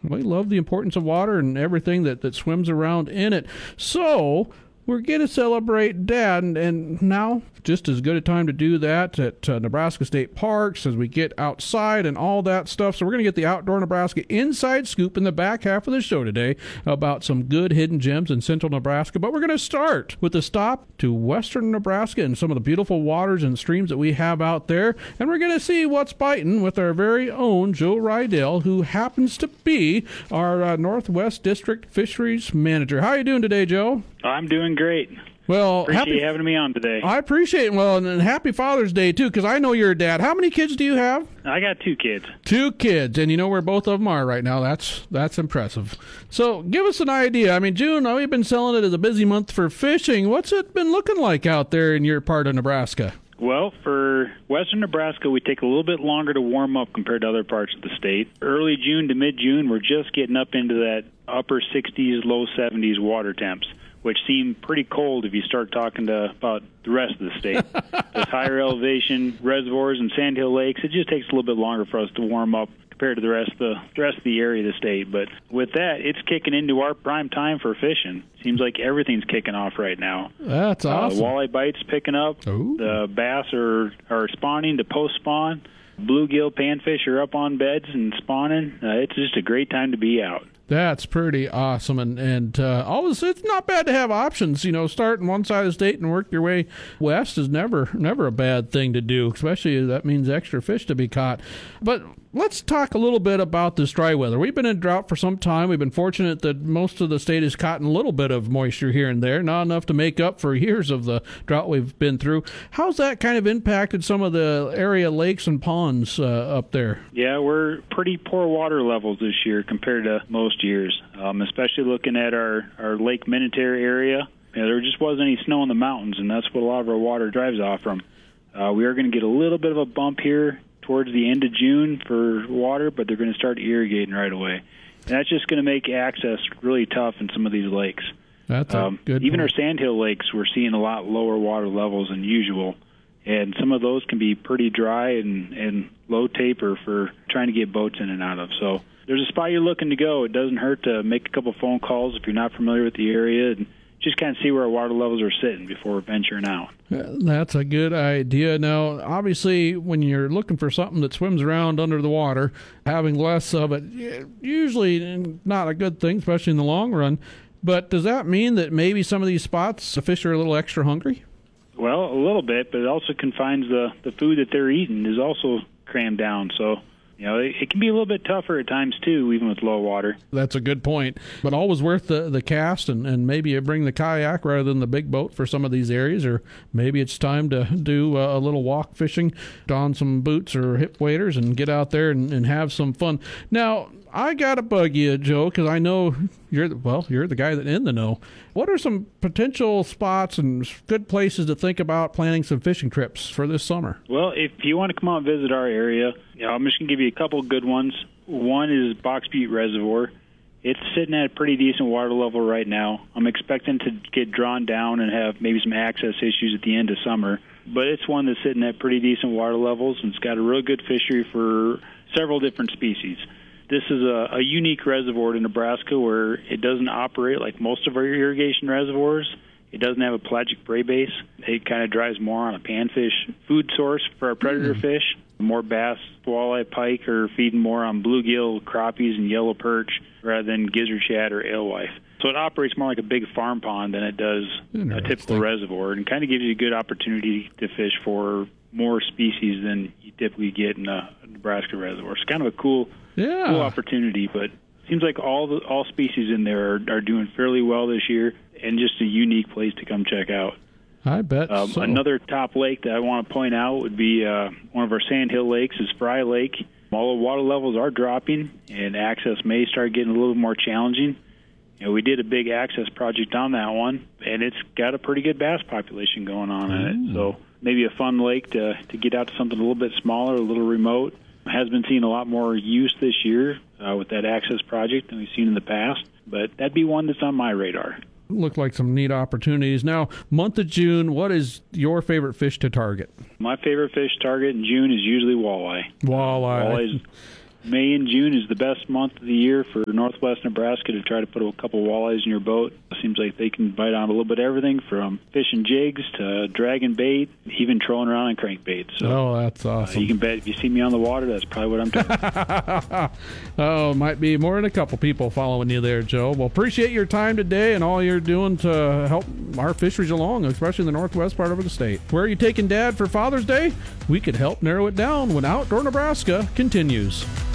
we love the importance of water and everything that swims around in it. So we're going to celebrate Dad, and now just as good a time to do that at Nebraska State Parks as we get outside and all that stuff. So we're going to get the Outdoor Nebraska inside scoop in the back half of the show today about some good hidden gems in central Nebraska. But we're going to start with a stop to western Nebraska and some of the beautiful waters and streams that we have out there. And we're going to see what's biting with our very own Joe Rydell, who happens to be our Northwest District Fisheries Manager. How are you doing today, Joe? I'm doing great. Well, appreciate you having me on today. I appreciate it. Well, and happy Father's Day, too, because I know you're a dad. How many kids do you have? I got 2 kids. 2 kids, and you know where both of them are right now. That's impressive. So give us an idea. I mean, June, we've been selling it as a busy month for fishing. What's it been looking like out there in your part of Nebraska? Well, for western Nebraska, we take a little bit longer to warm up compared to other parts of the state. Early June to mid-June, we're just getting up into that upper 60s, low 70s water temps, which seem pretty cold if you start talking about the rest of the state. Those higher elevation reservoirs and sandhill lakes, it just takes a little bit longer for us to warm up compared to the rest of the area of the state. But with that, it's kicking into our prime time for fishing. Seems like everything's kicking off right now. That's awesome. Walleye bites picking up. Ooh. The bass are spawning to post-spawn. Bluegill panfish are up on beds and spawning. It's just a great time to be out. That's pretty awesome, and always it's not bad to have options. You know, start in one side of the state and work your way west is never a bad thing to do, especially if that means extra fish to be caught. But let's talk a little bit about this dry weather. We've been in drought for some time. We've been fortunate that most of the state has caught a little bit of moisture here and there, not enough to make up for years of the drought we've been through. How's that kind of impacted some of the area lakes and ponds up there? Yeah, we're pretty poor water levels this year compared to most years, especially looking at our Lake Minnetonka area. You know, there just wasn't any snow in the mountains, and that's what a lot of our water drives off from. We are going to get a little bit of a bump here towards the end of June for water, but they're going to start irrigating right away. And that's just going to make access really tough in some of these lakes. That's a good Even point. our sandhill lakes, we're seeing a lot lower water levels than usual. And some of those can be pretty dry and low taper for trying to get boats in and out of. So there's a spot you're looking to go. It doesn't hurt to make a couple phone calls if you're not familiar with the area and just kind of see where our water levels are sitting before venturing out. That's a good idea. Now, obviously, when you're looking for something that swims around under the water, having less of it, usually not a good thing, especially in the long run. But does that mean that maybe some of these spots, the fish are a little extra hungry? Well, a little bit, but it also confines the food that they're eating is also crammed down. So, you know, it can be a little bit tougher at times, too, even with low water. That's a good point. But always worth the cast, and maybe you bring the kayak rather than the big boat for some of these areas, or maybe it's time to do a little walk fishing, don some boots or hip waders, and get out there and have some fun. Now, I got to bug you, Joe, because I know you're the guy that in the know. What are some potential spots and good places to think about planning some fishing trips for this summer? Well, if you want to come out and visit our area, I'm just going to give you a couple good ones. One is Box Butte Reservoir. It's sitting at a pretty decent water level right now. I'm expecting to get drawn down and have maybe some access issues at the end of summer. But it's one that's sitting at pretty decent water levels, and it's got a real good fishery for several different species. This is a unique reservoir in Nebraska where it doesn't operate like most of our irrigation reservoirs. It doesn't have a pelagic prey base. It kind of drives more on a panfish food source for our predator fish. More bass, walleye, pike are feeding more on bluegill, crappies, and yellow perch rather than gizzard shad or alewife. So it operates more like a big farm pond than it does a typical reservoir, and kind of gives you a good opportunity to fish for more species than you typically get in a Nebraska reservoir. It's kind of a cool opportunity, but it seems like all species in there are doing fairly well this year, and just a unique place to come check out. I bet so. Another top lake that I want to point out would be one of our sandhill lakes is Fry Lake. All the water levels are dropping, and access may start getting a little more challenging. You know, we did a big access project on that one, and it's got a pretty good bass population going on in it. So maybe a fun lake to get out to something a little bit smaller, a little remote. Has been seeing a lot more use this year with that access project than we've seen in the past, but that'd be one that's on my radar. Look like some neat opportunities. Now, month of June, what is your favorite fish to target? My favorite fish target in June is usually walleye. Walleye. May and June is the best month of the year for northwest Nebraska to try to put a couple walleyes in your boat. It seems like they can bite on a little bit of everything from fishing jigs to dragging bait, even trolling around on crankbait. So, that's awesome. You can bet if you see me on the water, that's probably what I'm doing. Oh, might be more than a couple people following you there, Joe. Well, appreciate your time today and all you're doing to help our fisheries along, especially in the northwest part of the state. Where are you taking Dad for Father's Day? We could help narrow it down when Outdoor Nebraska continues.